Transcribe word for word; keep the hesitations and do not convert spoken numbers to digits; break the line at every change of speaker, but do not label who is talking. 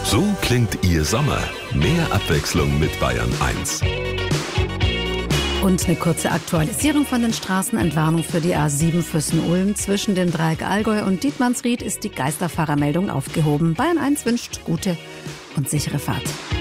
So klingt Ihr Sommer. Mehr Abwechslung mit Bayern eins.
Und eine kurze Aktualisierung von den Straßenentwarnung für die A sieben Füssen-Ulm. Zwischen dem Dreieck Allgäu und Dietmannsried ist die Geisterfahrermeldung aufgehoben. Bayern eins wünscht gute und sichere Fahrt.